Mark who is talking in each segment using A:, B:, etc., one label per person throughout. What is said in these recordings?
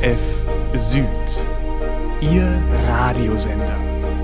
A: ERF Süd, Ihr Radiosender.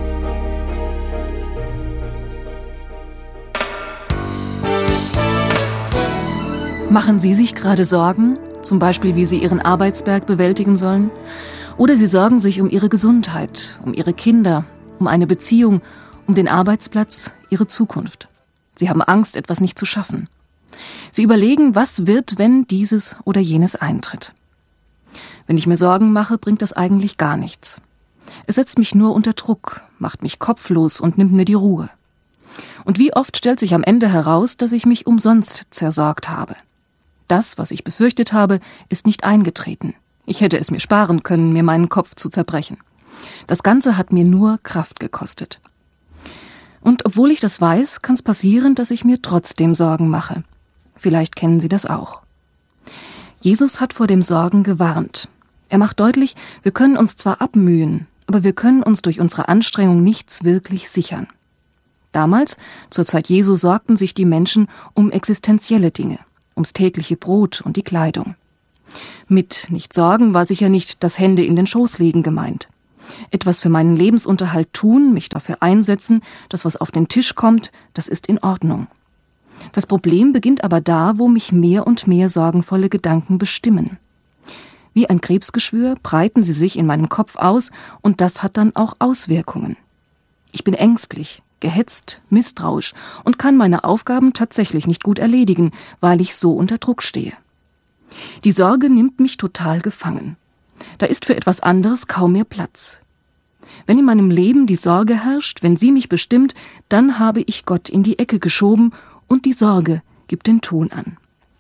B: Machen Sie sich gerade Sorgen, zum Beispiel wie Sie Ihren Arbeitsberg bewältigen sollen? Oder Sie sorgen sich um Ihre Gesundheit, um Ihre Kinder, um eine Beziehung, um den Arbeitsplatz, Ihre Zukunft. Sie haben Angst, etwas nicht zu schaffen. Sie überlegen, was wird, wenn dieses oder jenes eintritt. Wenn ich mir Sorgen mache, bringt das eigentlich gar nichts. Es setzt mich nur unter Druck, macht mich kopflos und nimmt mir die Ruhe. Und wie oft stellt sich am Ende heraus, dass ich mich umsonst zersorgt habe. Das, was ich befürchtet habe, ist nicht eingetreten. Ich hätte es mir sparen können, mir meinen Kopf zu zerbrechen. Das Ganze hat mir nur Kraft gekostet. Und obwohl ich das weiß, kann es passieren, dass ich mir trotzdem Sorgen mache. Vielleicht kennen Sie das auch. Jesus hat vor dem Sorgen gewarnt. Er macht deutlich, wir können uns zwar abmühen, aber wir können uns durch unsere Anstrengung nichts wirklich sichern. Damals, zur Zeit Jesu, sorgten sich die Menschen um existenzielle Dinge, ums tägliche Brot und die Kleidung. Mit nicht sorgen war sicher nicht das Hände in den Schoß legen gemeint. Etwas für meinen Lebensunterhalt tun, mich dafür einsetzen, dass was auf den Tisch kommt, das ist in Ordnung. Das Problem beginnt aber da, wo mich mehr und mehr sorgenvolle Gedanken bestimmen. Wie ein Krebsgeschwür breiten sie sich in meinem Kopf aus und das hat dann auch Auswirkungen. Ich bin ängstlich, gehetzt, misstrauisch und kann meine Aufgaben tatsächlich nicht gut erledigen, weil ich so unter Druck stehe. Die Sorge nimmt mich total gefangen. Da ist für etwas anderes kaum mehr Platz. Wenn in meinem Leben die Sorge herrscht, wenn sie mich bestimmt, dann habe ich Gott in die Ecke geschoben und die Sorge gibt den Ton an.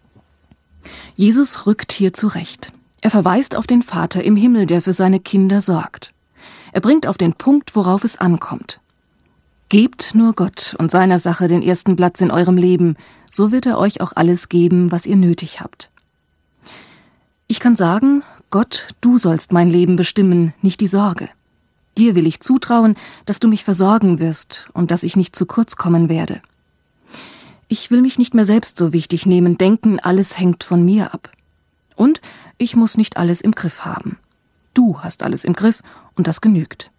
B: Jesus rückt hier zurecht. Er verweist auf den Vater im Himmel, der für seine Kinder sorgt. Er bringt auf den Punkt, worauf es ankommt. Gebt nur Gott und seiner Sache den ersten Platz in eurem Leben, so wird er euch auch alles geben, was ihr nötig habt. Ich kann sagen, Gott, du sollst mein Leben bestimmen, nicht die Sorge. Dir will ich zutrauen, dass du mich versorgen wirst und dass ich nicht zu kurz kommen werde. Ich will mich nicht mehr selbst so wichtig nehmen, denken, alles hängt von mir ab. Und ich muss nicht alles im Griff haben. Du hast alles im Griff und das genügt.